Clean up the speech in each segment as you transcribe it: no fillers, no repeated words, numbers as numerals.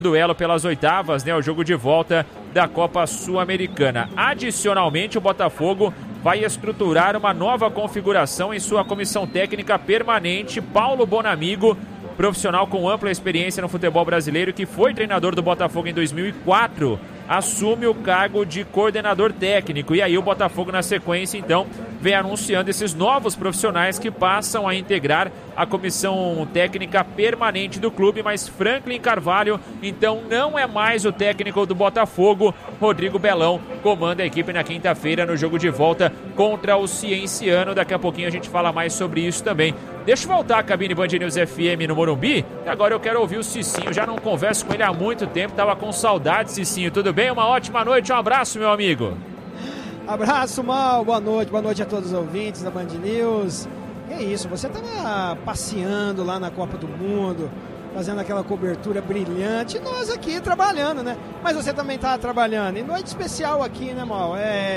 duelo pelas oitavas, né, o jogo de volta da Copa Sul-Americana. Adicionalmente, o Botafogo vai estruturar uma nova configuração em sua comissão técnica permanente. Paulo Bonamigo, profissional com ampla experiência no futebol brasileiro, que foi treinador do Botafogo em 2004, assume o cargo de coordenador técnico. E aí o Botafogo, na sequência, então, vem anunciando esses novos profissionais que passam a integrar a comissão técnica permanente do clube. Mas Franklin Carvalho, então, não é mais o técnico do Botafogo. Rodrigo Belão comanda a equipe na quinta-feira no jogo de volta contra o Cienciano. Daqui a pouquinho a gente fala mais sobre isso também. Deixa eu voltar à cabine Band News FM no Morumbi. E agora eu quero ouvir o Cicinho. Já não converso com ele há muito tempo. Tava com saudade, Cicinho. Tudo bem? Uma ótima noite. Um abraço, meu amigo. Abraço, Mal. Boa noite a todos os ouvintes da Band News. É isso, você estava passeando lá na Copa do Mundo, fazendo aquela cobertura brilhante, e nós aqui trabalhando, né? Mas você também estava trabalhando. E noite especial aqui, né, Mal?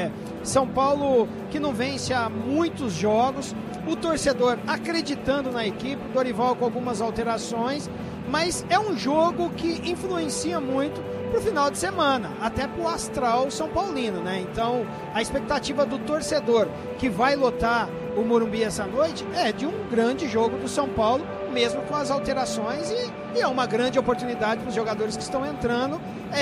São Paulo que não vence há muitos jogos, o torcedor acreditando na equipe, o Dorival com algumas alterações, mas é um jogo que influencia muito pro final de semana, até pro astral São Paulino, né? Então, a expectativa do torcedor que vai lotar o Morumbi essa noite é de um grande jogo do São Paulo, mesmo com as alterações, e é uma grande oportunidade para os jogadores que estão entrando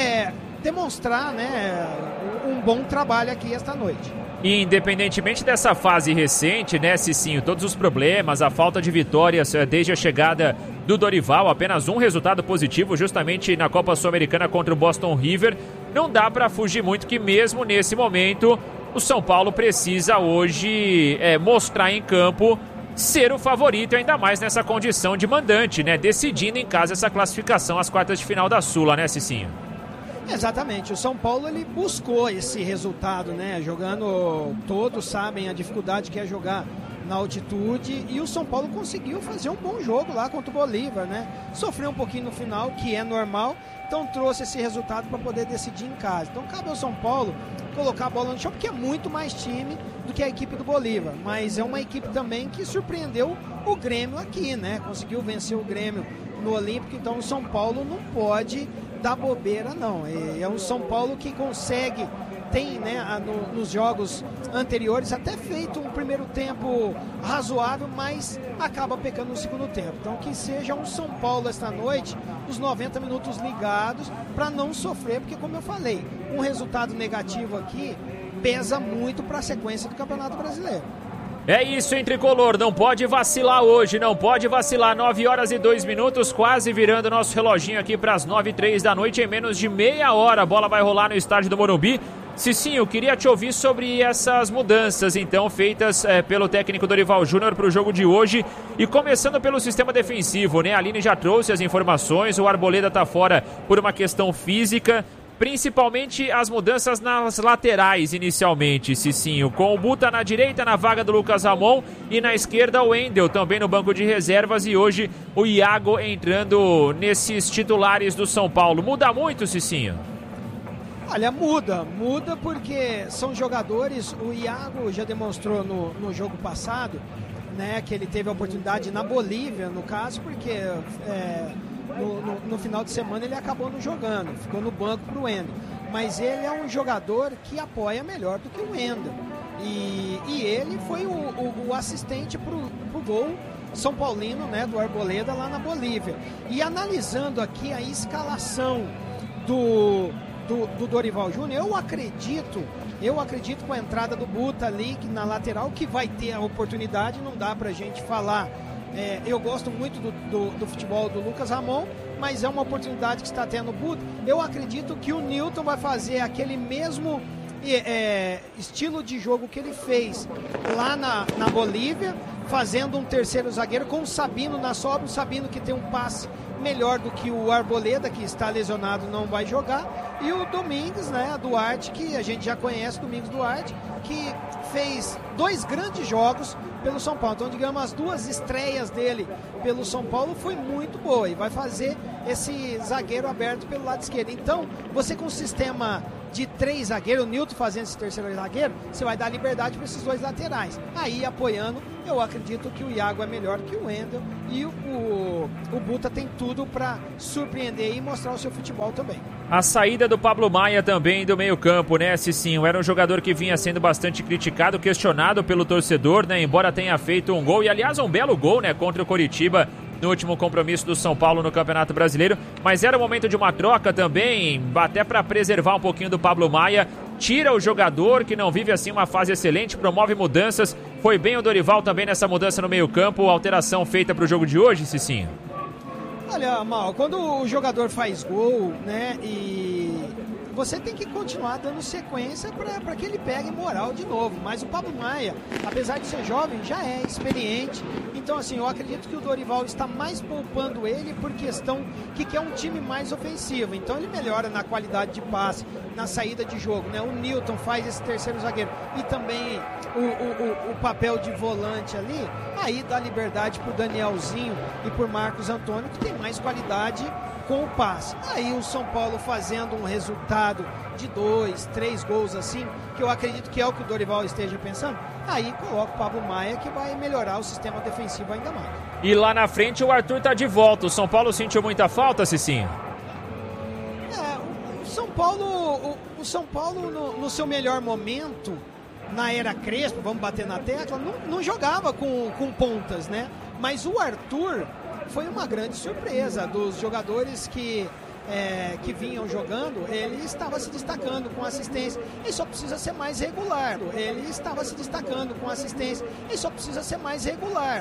demonstrar, né, um bom trabalho aqui esta noite. E independentemente dessa fase recente, né, Cicinho, todos os problemas, a falta de vitórias desde a chegada do Dorival, apenas um resultado positivo justamente na Copa Sul-Americana contra o Boston River, não dá para fugir muito que mesmo nesse momento o São Paulo precisa hoje mostrar em campo ser o favorito, ainda mais nessa condição de mandante, né, decidindo em casa essa classificação às quartas de final da Sula, né, Cicinho? Exatamente, o São Paulo ele buscou esse resultado, né? Jogando, todos sabem a dificuldade que é jogar na altitude, e o São Paulo conseguiu fazer um bom jogo lá contra o Bolívar, né? Sofreu um pouquinho no final, que é normal, então trouxe esse resultado para poder decidir em casa. Então cabe ao São Paulo colocar a bola no chão, porque é muito mais time do que a equipe do Bolívar, mas é uma equipe também que surpreendeu o Grêmio aqui, né? Conseguiu vencer o Grêmio no Olímpico, então o São Paulo não pode dar bobeira, não. É um São Paulo que consegue, tem, né, nos jogos anteriores até feito um primeiro tempo razoável, mas acaba pecando no segundo tempo. Então que seja um São Paulo esta noite, os 90 minutos ligados, para não sofrer, porque como eu falei, um resultado negativo aqui pesa muito para a sequência do Campeonato Brasileiro. É isso, hein, Tricolor, não pode vacilar hoje, não pode vacilar. 9h02, quase virando nosso reloginho aqui para as 9h03 da noite, em menos de meia hora a bola vai rolar no estádio do Morumbi. Cicinho, queria te ouvir sobre essas mudanças, então, feitas pelo técnico Dorival Júnior para o jogo de hoje, e começando pelo sistema defensivo, né? A Aline já trouxe as informações, o Arboleda tá fora por uma questão física, principalmente as mudanças nas laterais inicialmente, Cicinho, com o Buta na direita na vaga do Lucas Ramon e na esquerda o Wendel também no banco de reservas, e hoje o Iago entrando nesses titulares do São Paulo. Muda muito, Cicinho? Olha, muda porque são jogadores, o Iago já demonstrou no jogo passado, né, que ele teve a oportunidade na Bolívia, no caso, porque no final de semana ele acabou não jogando, ficou no banco pro Wendel, mas ele é um jogador que apoia melhor do que o Wendel, e ele foi o assistente pro gol São Paulino, né, do Arboleda lá na Bolívia. E analisando aqui a escalação do Dorival Júnior, eu acredito com a entrada do Buta ali na lateral, que vai ter a oportunidade, não dá pra gente falar. Eu gosto muito do futebol do Lucas Ramon, mas é uma oportunidade que está tendo o Buta. Eu acredito que o Newton vai fazer aquele mesmo estilo de jogo que ele fez lá na Bolívia, fazendo um terceiro zagueiro com o Sabino na sobra, o Sabino que tem um passe melhor do que o Arboleda, que está lesionado, não vai jogar, e o Domingos, né, Duarte, que a gente já conhece, Domingos Duarte, que fez 2 grandes jogos pelo São Paulo. Então, digamos, as 2 estreias dele pelo São Paulo foi muito boa, e vai fazer esse zagueiro aberto pelo lado esquerdo. Então, você com um sistema de 3 zagueiros, o Nilton fazendo esse terceiro zagueiro, você vai dar liberdade para esses 2 laterais. Aí, apoiando, eu acredito que o Iago é melhor que o Wendel e o Buta tem tudo para surpreender e mostrar o seu futebol também. A saída do Pablo Maia também do meio-campo, né, Cicinho? Era um jogador que vinha sendo bastante criticado, questionado pelo torcedor, né? Embora tenha feito um gol, e aliás, um belo gol, né, contra o Coritiba no último compromisso do São Paulo no Campeonato Brasileiro. Mas era o momento de uma troca também, até para preservar um pouquinho do Pablo Maia. Tira o jogador que não vive assim uma fase excelente, promove mudanças. Foi bem o Dorival também nessa mudança no meio-campo, alteração feita para o jogo de hoje, Cicinho? Olha, Mal, quando o jogador faz gol, né, e você tem que continuar dando sequência para que ele pegue moral de novo. Mas o Pablo Maia, apesar de ser jovem, já é experiente. Então, assim, eu acredito que o Dorival está mais poupando ele por questão que quer um time mais ofensivo. Então, ele melhora na qualidade de passe, na saída de jogo, né? O Nilton faz esse terceiro zagueiro e também o papel de volante ali. Aí dá liberdade para o Danielzinho e por Marcos Antônio, que tem mais qualidade com o passe. Aí o São Paulo fazendo um resultado de 2, 3 gols assim, que eu acredito que é o que o Dorival esteja pensando, aí coloca o Pablo Maia, que vai melhorar o sistema defensivo ainda mais. E lá na frente o Arthur tá de volta. O São Paulo sentiu muita falta, Cicinho? O São Paulo no seu melhor momento, na era Crespo, vamos bater na tecla, não jogava com pontas, né? Mas o Arthur foi uma grande surpresa dos jogadores que vinham jogando. Ele estava se destacando com assistência, ele só precisa ser mais regular. Ele estava se destacando com assistência, ele só precisa ser mais regular.